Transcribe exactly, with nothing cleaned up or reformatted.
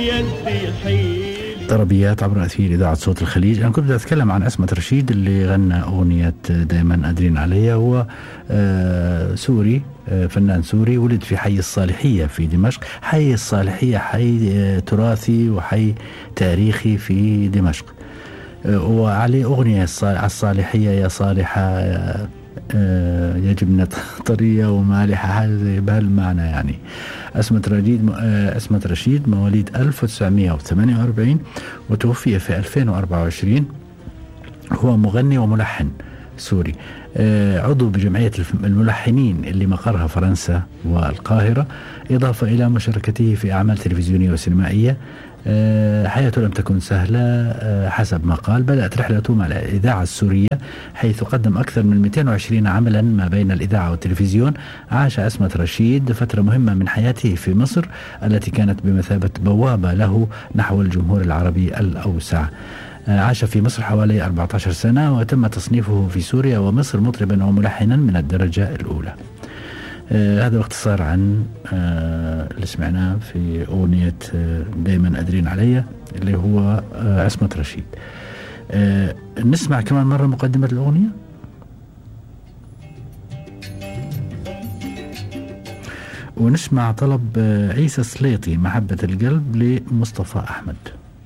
طربيات عبر أثير إذاعة صوت الخليج. أنا كنت بدي أتكلم عن عصمت رشيد اللي غنى أغنية دائما قادرين عليها. هو آه سوري، آه فنان سوري، ولد في حي الصالحية في دمشق. حي الصالحية حي آه تراثي وحي تاريخي في دمشق. آه وعليه أغنية على الصالحية يا صالحة آه آه يا جبنة طرية ومالحة، حاجة زي بهالمعنى يعني. عصمت رشيد آه عصمت رشيد مواليد ألف وتسعمئة وثمانية وأربعين وتوفي في ألفين وأربعة وعشرين. هو مغني وملحن سوري، آه عضو بجمعية الملحنين اللي مقرها فرنسا والقاهرة، إضافة إلى مشاركته في أعمال تلفزيونية وسينمائية. أه حياته لم تكن سهلة، أه حسب ما قال. بدأت رحلته مع الإذاعة السورية حيث قدم أكثر من مئتين وعشرين عملا ما بين الإذاعة والتلفزيون. عاش عصمت رشيد فترة مهمة من حياته في مصر التي كانت بمثابة بوابة له نحو الجمهور العربي الأوسع. أه عاش في مصر حوالي أربعة عشر سنة، وتم تصنيفه في سوريا ومصر مطربا وملحنا من الدرجة الأولى. آه هذا باختصار عن آه اللي سمعناه في أغنية آه دايما قادرين عليا اللي هو آه عصمت رشيد. آه نسمع كمان مرة مقدمة الأغنية. ونسمع طلب آه عيسى سليطي محبة القلب لمصطفى أحمد.